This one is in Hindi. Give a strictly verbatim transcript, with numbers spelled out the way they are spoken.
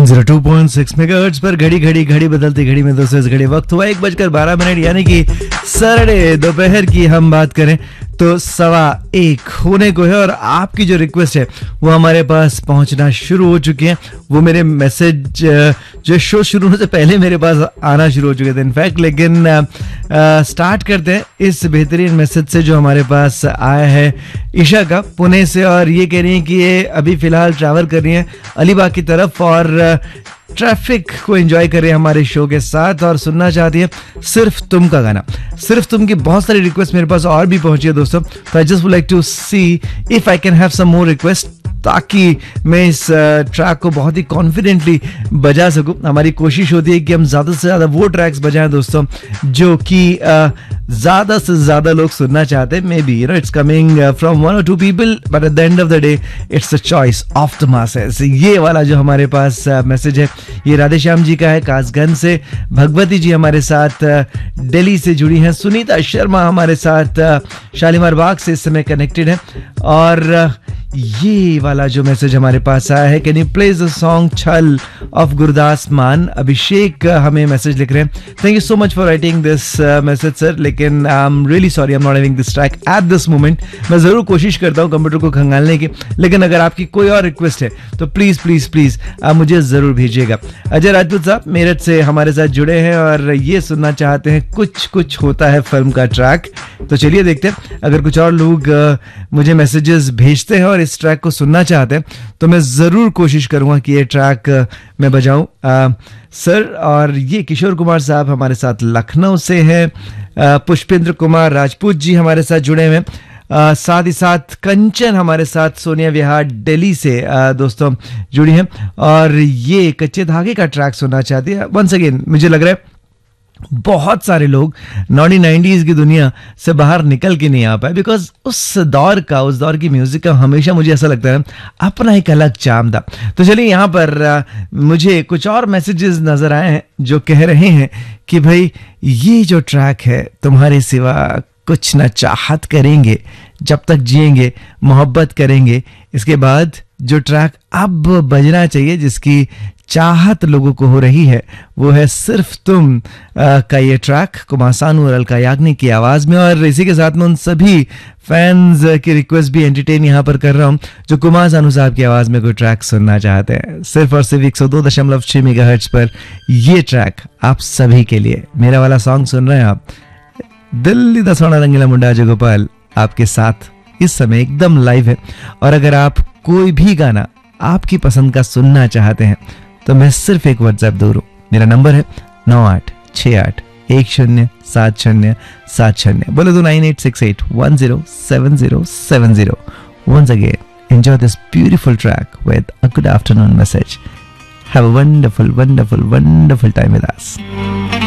Zero two point six megahertz पर घड़ी घड़ी घड़ी बदलती घड़ी में दोस्तों इस घड़ी वक्त हुआ एक बजकर बारह मिनट यानी कि साढ़े दोपहर की हम बात करें तो सवा एक होने को है और आपकी जो रिक्वेस्ट है वो हमारे पास पहुंचना शुरू हो चुकी है। वो मेरे मैसेज जो शो शुरू होने से पहले मेरे पास आना शुरू हो चुके थे इनफैक्ट, लेकिन आ, आ, स्टार्ट करते हैं इस बेहतरीन मैसेज से जो हमारे पास आया है ईशा का पुणे से, और ये कह रही हैं कि ये अभी फिलहाल ट्रैवल कर रही हैं अलीबाग की तरफ और ट्रैफिक को एंजॉय करें हमारे शो के साथ और सुनना चाहती है सिर्फ तुम का गाना। सिर्फ तुम की बहुत सारी रिक्वेस्ट मेरे पास और भी पहुंची है दोस्तों, तो I just would like to see if I can have some more request ताकि मैं इस ट्रैक को बहुत ही कॉन्फिडेंटली बजा सकूं। हमारी कोशिश होती है कि हम ज़्यादा से ज़्यादा वो ट्रैक्स बजाएं दोस्तों जो कि ज़्यादा से ज़्यादा लोग सुनना चाहते हैं। May be you know it's coming from one और to people but at the end of the day it's the choice of the masses. ये वाला जो हमारे पास मैसेज है ये राधेश्याम जी का है कासगंज से, भगवती जी हमारे साथ दिल्ली से जुड़ी हैं, सुनीता शर्मा हमारे साथ शालीमार बाग से इस समय कनेक्टेड है, और ये वाला जो मैसेज हमारे पास आया है can you plays the song छल ऑफ गुरदास मान। अभिषेक हमें मैसेज लिख रहे हैं, thank you so much for writing this message sir, लेकिन I am really sorry I am not having this track at this moment. मैं ज़रूर कोशिश करता हूँ कंप्यूटर को खंगालने की, लेकिन अगर आपकी कोई और रिक्वेस्ट है तो प्लीज़ प्लीज़ प्लीज़ आप मुझे ज़रूर भेजिएगा। अजय राजपूत साहब मेरठ से हमारे साथ जुड़े हैं और ये सुनना चाहते हैं कुछ कुछ होता है फिल्म का ट्रैक, तो चलिए देखते हैं। अगर कुछ और लोग मुझे मैसेजेस भेजते हैं और इस ट्रैक को सुनना चाहते हैं तो मैं ज़रूर कोशिश करूंगा कि ये ट्रैक मैं बजाऊं सर। और ये किशोर कुमार साहब हमारे साथ लखनऊ से हैं, पुष्पेंद्र कुमार राजपूत जी हमारे साथ जुड़े हुए हैं, Uh, साथ ही साथ कंचन हमारे साथ सोनिया विहार दिल्ली से uh, दोस्तों जुड़ी हैं और ये कच्चे धागे का ट्रैक सुनना चाहती है। वंस अगेन मुझे लग रहा है बहुत सारे लोग नॉटी नाइंटीज़ की दुनिया से बाहर निकल के नहीं आ पाए, बिकॉज उस दौर का उस दौर की म्यूजिक का हमेशा मुझे ऐसा लगता है अपना एक अलग चाम था। तो चलिए यहाँ पर आ, मुझे कुछ और मैसेजेस नजर आए हैं जो कह रहे हैं कि भाई ये जो ट्रैक है तुम्हारे सिवा कुछ न चाहत करेंगे, जब तक जिएंगे मोहब्बत करेंगे। इसके बाद जो ट्रैक अब बजना चाहिए जिसकी चाहत लोगों को हो रही है वो है सिर्फ तुम आ, का ये ट्रैक कुमार सानू और अलका याग्निक की आवाज में। और इसी के साथ में उन सभी फैंस की रिक्वेस्ट भी एंटरटेन यहाँ पर कर रहा हूँ जो कुमार सानू साहब की आवाज में कोई ट्रैक सुनना चाहते हैं। सिर्फ और सिर्फ एक सौ दो दशमलव छह मेगाहर्ट्ज़ पर ये ट्रैक आप सभी के लिए। मेरा वाला सॉन्ग सुन रहे हैं आप, दिल्ली दा सोना रंगीला मुंडा अजय गोपाल आपके साथ इस समय एकदम लाइव है। और अगर आप कोई भी गाना आपकी पसंद का सुनना चाहते हैं तो मैं सिर्फ एक व्हाट्सएप दूर हूँ। मेरा नंबर है नौ आठ छः आठ एक शून्य सात शून्य सात शून्य, बोले तो nine eight six eight one zero seven zero seven zero. Once again enjoy this beautiful track with a good afternoon message. Have a wonderful wonderful wonderful time with us.